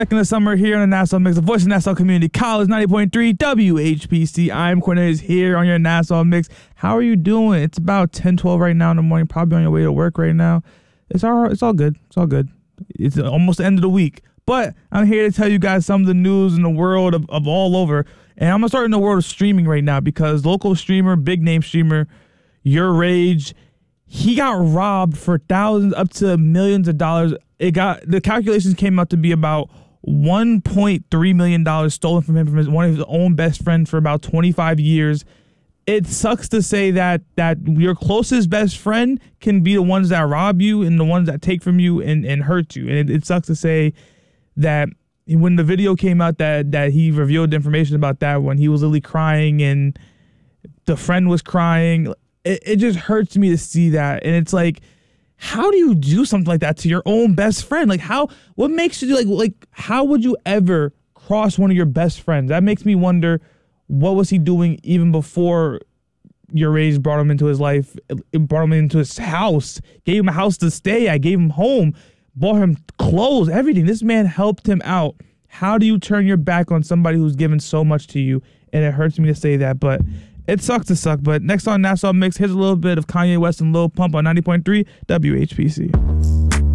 Back in the summer here on the Nassau Mix, the voice of Nassau Community College, 90.3 WHPC. I'm Cornelius here on your Nassau Mix. How are you doing? It's about 10:12 right now in the morning, probably on your way to work right now. It's all good. It's all good. It's almost the end of the week. But I'm here to tell you guys some of the news in the world of all over. And I'm going to start in the world of streaming right now because local streamer, big name streamer, Your Rage, he got robbed for thousands up to millions of dollars. The calculations came out to be about $1.3 million stolen from him from one of his own best friends for about 25 years. It sucks to say that your closest best friend can be the ones that rob you and the ones that take from you and hurt you. And it sucks to say that when the video came out that he revealed information about that when he was literally crying and the friend was crying. It just hurts me to see that. And it's like, how do you do something like that to your own best friend? Like, what makes you like, how would you ever cross one of your best friends? That makes me wonder, what was he doing even before Your Rage brought him into his life, brought him into his house, gave him a house to stay at, gave him home, bought him clothes, everything. This man helped him out. How do you turn your back on somebody who's given so much to you? And it hurts me to say that, but it sucks to suck. But next on Nassau Mix, here's a little bit of Kanye West and Lil Pump on 90.3 WHPC.